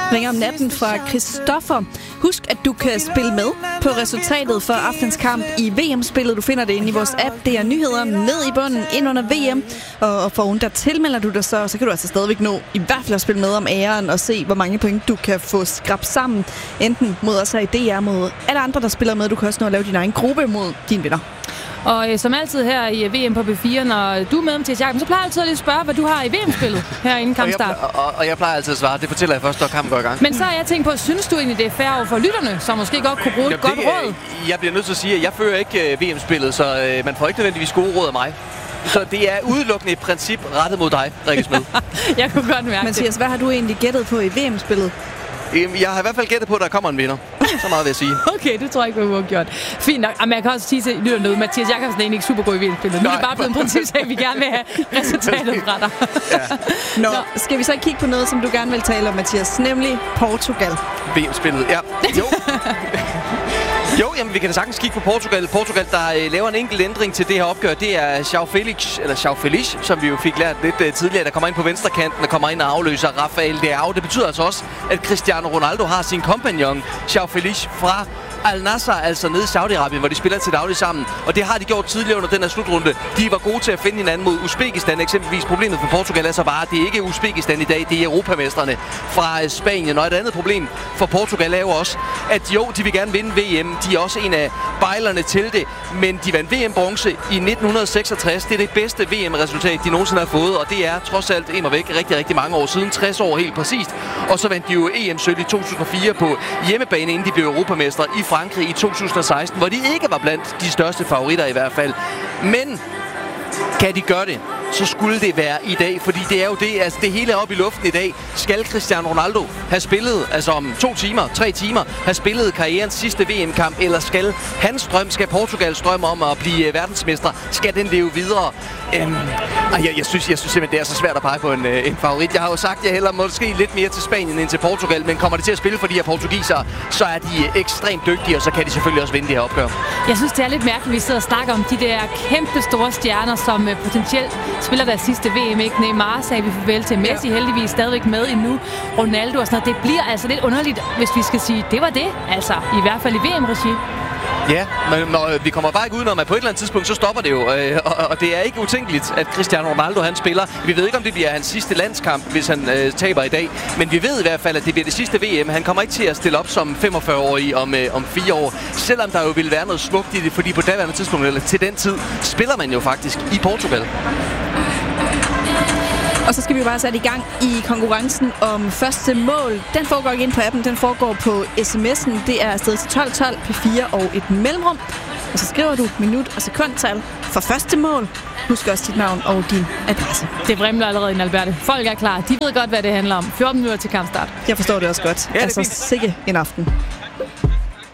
Ringer om natten fra Christoffer. Husk, at du kan spille med på resultatet for aftens kamp i VM-spillet. Du finder det inde i vores app. Det er nyheder ned i bunden, ind under VM. Og for der tilmelder du dig så kan du altså stadigvæk nå i hvert fald at spille med om æren og se, hvor mange point du kan få skrabt sammen. Enten mod os her i DR, mod alle andre, der spiller med. Du kan også nå at lave din egen gruppe mod dine venner. Og som altid her i VM på B4, når du er med, Mathias Jakobsen, så plejer jeg altid at lige spørge, hvad du har i VM-spillet her inden kampstart. Og jeg plejer altid at svare. Det fortæller jeg først, når kampen går i gang. Men så har jeg tænkt på, synes du egentlig, det er fair over for lytterne, som måske godt kunne bruge et godt råd? Jeg bliver nødt til at sige, at jeg fører ikke VM-spillet, så man får ikke nødvendigvis gode råd af mig. Så det er udelukkende i princip rettet mod dig, Rikke Smed. Jeg kunne godt mærke Mathias, hvad har du egentlig gættet på i VM-spillet? Jeg har i hvert fald gættet på, at der kommer en vinder. Så meget vil jeg sige. Okay, det tror jeg ikke var uafgjort. Fint nok. Men jeg kan også sige til lytterne noget. Mathias Jakobsen er egentlig ikke super god i VM-spillet. Nu er det bare blevet en principsag, vi gerne vil have resultatet fra dig. Ja. Nå, skal vi så ikke kigge på noget, som du gerne vil tale om, Mathias? Nemlig Portugal. VM-spillet, ja. Jo, jamen, vi kan da sagtens kigge på Portugal. Portugal, der laver en enkelt ændring til det her opgør, det er João Felix, som vi jo fik lært lidt tidligere, der kommer ind på venstrekanten og kommer ind og afløser Rafael Leao. Det betyder altså også, at Cristiano Ronaldo har sin kompagnon, João Felix, fra Al-Nassr, altså nede i Saudi-Arabien, hvor de spiller til daglig sammen. Og det har de gjort tidligere under den her slutrunde. De var gode til at finde hinanden mod Uzbekistan eksempelvis. Problemet for Portugal er så bare, at det ikke er Uzbekistan i dag, det er europamestrene fra Spanien. Og et andet problem for Portugal er jo også, at jo, de vil gerne vinde VM. De er også en af bejlerne til det. Men de vandt VM-bronze i 1966. Det er det bedste VM-resultat, de nogensinde har fået. Og det er trods alt en og væk rigtig, rigtig mange år siden. 60 år helt præcist. Og så vandt de jo EM-sølv i 2004 på hjemmebane, inden de blev europamestre i Frankrig i 2016, hvor de ikke var blandt de største favoritter i hvert fald. Men kan de gøre det, så skulle det være i dag, fordi det er jo det, altså det hele er oppe i luften i dag. Skal Cristiano Ronaldo have spillet, altså om 3 timer, have spillet karrierens sidste VM-kamp, eller skal hans drøm, skal Portugals drøm om at blive verdensmester, skal den leve videre? Jeg synes simpelthen, det er så svært at pege på en favorit. Jeg har jo sagt, at jeg hælder måske lidt mere til Spanien end til Portugal, men kommer det til at spille for de her portugisere, så er de ekstremt dygtige, og så kan de selvfølgelig også vinde det her opgør. Jeg synes, det er lidt mærkeligt, at vi sidder og snakker om de der kæmpe store stjerner, som potentielt spiller deres sidste VM, ikke? Neymar sagde vi farvel til, Messi heldigvis stadigvæk med endnu, Ronaldo og sådan noget. Det bliver altså lidt underligt, hvis vi skal sige, det var det, altså i hvert fald i VM-regi. Ja, men vi kommer bare ikke udenom, at på et eller andet tidspunkt, så stopper det jo. Og det er ikke utænkeligt, at Cristiano Ronaldo, han spiller. Vi ved ikke, om det bliver hans sidste landskamp, hvis han taber i dag. Men vi ved i hvert fald, at det bliver det sidste VM. Han kommer ikke til at stille op som 45-årig om 4 år. Selvom der jo ville være noget smukt i det, fordi på daværende tidspunkt, eller til den tid, spiller man jo faktisk i Portugal. Og så skal vi jo bare sætte i gang i konkurrencen om første mål. Den foregår ikke ind på appen, den foregår på sms'en. Det er afsted til 1212 P4 og et mellemrum. Og så skriver du minut og sekundtal for første mål. Husk også dit navn og din adresse. Det vrimler allerede ind, Alberte. Folk er klar. De ved godt, hvad det handler om. 14 minutter til kampstart. Jeg forstår det også godt. Ja, altså sikke en aften.